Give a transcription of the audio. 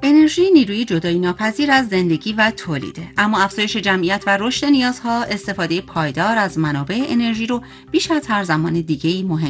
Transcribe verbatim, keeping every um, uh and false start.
انرژی نیروی جدایی ناپذیر از زندگی و تولیده، اما افزایش جمعیت و رشد نیازها استفاده پایدار از منابع انرژی رو بیش از هر زمان دیگه‌ای مهم